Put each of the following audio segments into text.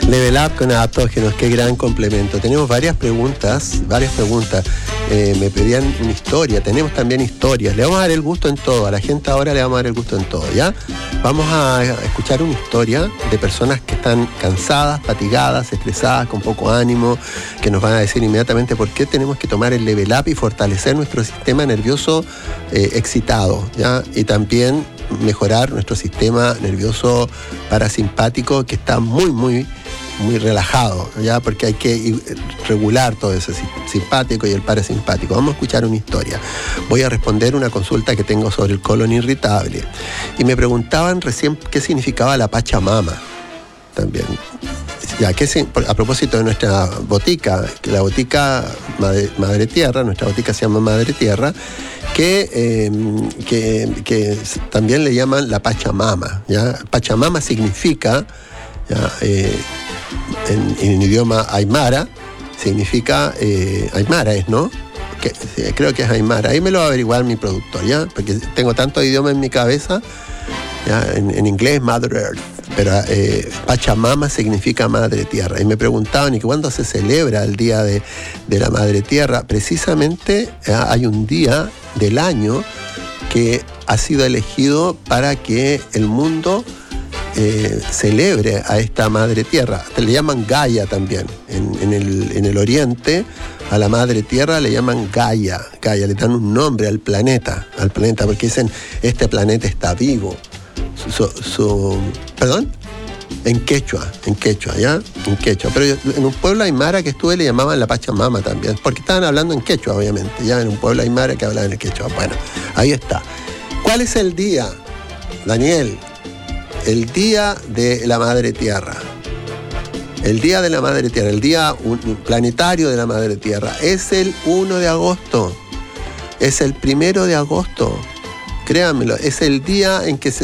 Level Up con adaptógenos, qué gran complemento. Tenemos varias preguntas. Me pedían una historia, tenemos también historias. Le vamos a dar el gusto en todo, a la gente ahora le vamos a dar el gusto en todo, ¿ya? Vamos a escuchar una historia de personas que están cansadas, fatigadas, estresadas, con poco ánimo, que nos van a decir inmediatamente por qué tenemos que tomar el Level Up y fortalecer nuestro sistema nervioso excitado, ¿ya? Y también mejorar nuestro sistema nervioso parasimpático, que está muy relajado, ¿ya? Porque hay que regular todo ese simpático y el parasimpático. Vamos a escuchar una historia. Voy a responder una consulta que tengo sobre el colon irritable. Y me preguntaban recién qué significaba la Pachamama también. Ya, a propósito de nuestra botica, la botica Madre Tierra, nuestra botica se llama Madre Tierra, que también le llaman la Pachamama, ¿ya? Pachamama significa, ¿ya? En idioma aymara, significa, aymara es, ¿no? Creo que es aymara. Ahí me lo va a averiguar mi productor, ¿ya? Porque tengo tantos idiomas en mi cabeza, ¿ya? En inglés, Mother Earth, pero Pachamama significa Madre Tierra. Y me preguntaban, ¿y cuándo se celebra el Día de la Madre Tierra? Precisamente hay un día del año que ha sido elegido para que el mundo celebre a esta Madre Tierra. Le llaman Gaia también. En el Oriente, a la Madre Tierra le llaman Gaia. Gaia, le dan un nombre al planeta, porque dicen, este planeta está vivo. ¿Perdón? En quechua, ¿ya? En quechua. Pero en un pueblo aymara que estuve le llamaban la Pachamama también, porque estaban hablando en quechua, obviamente, ya en un pueblo aymara que hablaban en quechua. Bueno, ahí está. ¿Cuál es el día, Daniel? El Día de la Madre Tierra. El Día de la Madre Tierra, el Día Planetario de la Madre Tierra, es el 1 de agosto. Es el 1 de agosto. Créanmelo, es el día en que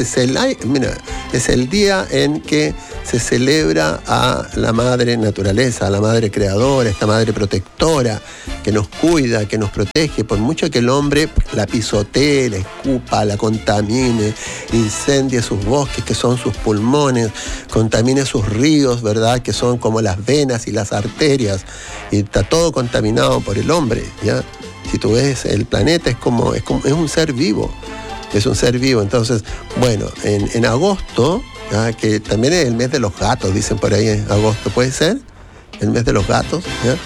es el día en que se celebra a la madre naturaleza, a la madre creadora, esta madre protectora que nos cuida, que nos protege, por mucho que el hombre la pisotee, la escupa, la contamine, incendie sus bosques, que son sus pulmones, contamine sus ríos, ¿verdad?, que son como las venas y las arterias, y está todo contaminado por el hombre, ¿ya? Si tú ves, el planeta es un ser vivo. Es un ser vivo. Entonces, bueno, en agosto, ¿ya?, que también es el mes de los gatos, dicen por ahí, en agosto, ¿puede ser? El mes de los gatos, ¿ya?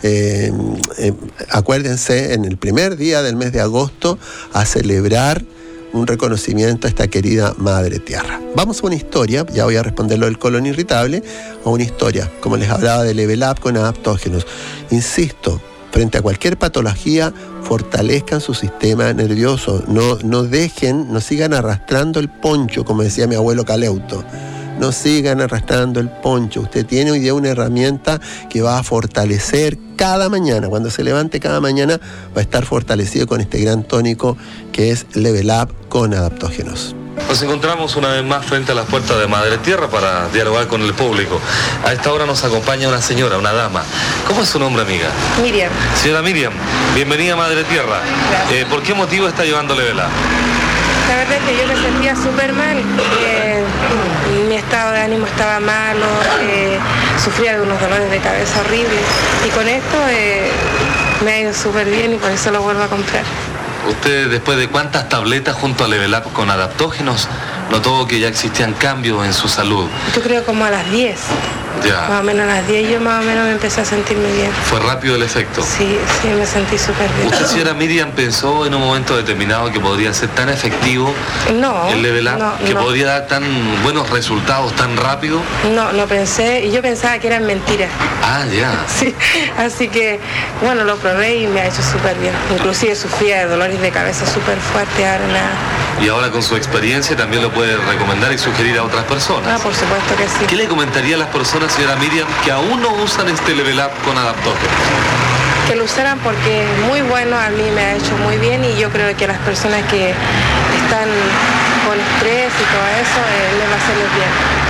Acuérdense, en el primer día del mes de agosto, a celebrar un reconocimiento a esta querida Madre Tierra. Vamos a una historia, ya voy a responder lo del colon irritable, a una historia, como les hablaba de Level Up con adaptógenos. Insisto, frente a cualquier patología, fortalezcan su sistema nervioso. No sigan arrastrando el poncho, como decía mi abuelo Caleuto. No sigan arrastrando el poncho. Usted tiene hoy día una herramienta que va a fortalecer cada mañana. Cuando se levante cada mañana, va a estar fortalecido con este gran tónico que es Level Up con adaptógenos. Nos encontramos una vez más frente a las puertas de Madre Tierra para dialogar con el público. A esta hora nos acompaña una señora, una dama. ¿Cómo es su nombre, amiga? Miriam. Señora Miriam, bienvenida a Madre Tierra. Gracias. ¿Por qué motivo está llevando Level Up? La verdad es que yo me sentía súper mal. Mi estado de ánimo estaba malo, sufría de unos dolores de cabeza horribles. Y con esto me ha ido súper bien y por eso lo vuelvo a comprar. ¿Usted, después de cuántas tabletas junto a Level Up con adaptógenos, notó que ya existían cambios en su salud? Yo creo como a las 10. Ya. Más o menos a las 10 yo más o menos me empecé a sentirme bien. ¿Fue rápido el efecto? Sí, me sentí súper bien. ¿Usted, señora Miriam, pensó en un momento determinado que podría ser tan efectivo el Level Up, que podría dar tan buenos resultados tan rápido? No pensé, y yo pensaba que eran mentiras. Ah, ya. Sí, así que, bueno, lo probé y me ha hecho súper bien. Inclusive sufría de dolores de cabeza súper fuertes, ahora nada. Y ahora con su experiencia también lo puede recomendar y sugerir a otras personas. Ah, por supuesto que sí. ¿Qué le comentaría a las personas, señora Miriam, que aún no usan este Level Up con adaptógenos? Que lo usaran porque es muy bueno, a mí me ha hecho muy bien y yo creo que las personas que están con estrés y todo eso, les va a hacer bien.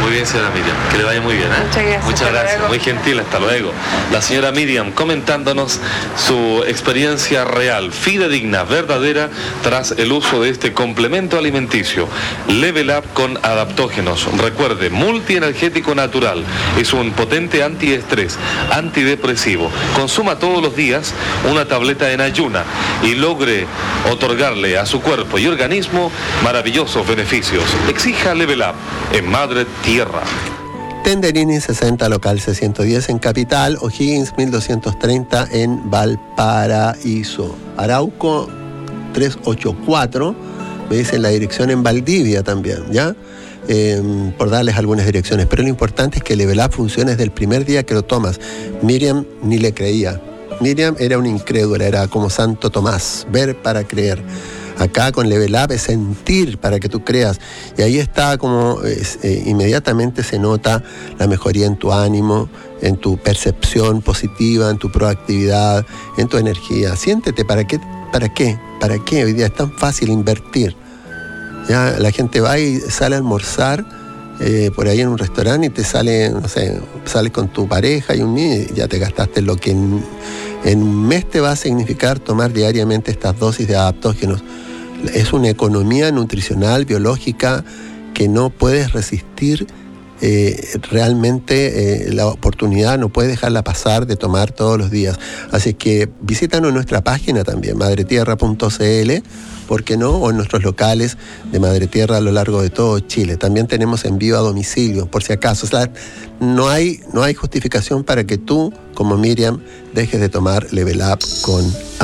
Muy bien, señora Miriam. Que le vaya muy bien, ¿eh? Muchas gracias. Muchas gracias. Muy gentil, hasta luego. La señora Miriam comentándonos su experiencia real, fidedigna, verdadera, tras el uso de este complemento alimenticio. Level Up con adaptógenos. Recuerde, multienergético natural. Es un potente antiestrés, antidepresivo. Consuma todos los días una tableta en ayuna y logre otorgarle a su cuerpo y organismo maravillosos beneficios. Exija Level Up en Madre Tierra. Tenderini 60, local C110 en Capital, O'Higgins 1230 en Valparaíso. Arauco 384, me dicen la dirección en Valdivia también, ¿ya? Por darles algunas direcciones, pero lo importante es que Level Up funciona desde el primer día que lo tomas. Miriam ni le creía. Miriam era una incrédula, era como Santo Tomás, ver para creer. Acá con Level Up es sentir para que tú creas. Y ahí está como inmediatamente se nota la mejoría en tu ánimo, en tu percepción positiva, en tu proactividad, en tu energía. Siéntete, ¿para qué? Hoy día es tan fácil invertir. Ya la gente va y sale a almorzar por ahí en un restaurante y te sale, no sé, sales con tu pareja y un niño y ya te gastaste lo que en un mes te va a significar tomar diariamente estas dosis de adaptógenos. Es una economía nutricional, biológica, que no puedes resistir realmente la oportunidad, no puedes dejarla pasar de tomar todos los días. Así que visítanos en nuestra página también, madretierra.cl, ¿por qué no? O en nuestros locales de Madre Tierra a lo largo de todo Chile. También tenemos envío a domicilio, por si acaso. O sea, no hay justificación para que tú, como Miriam, dejes de tomar Level Up con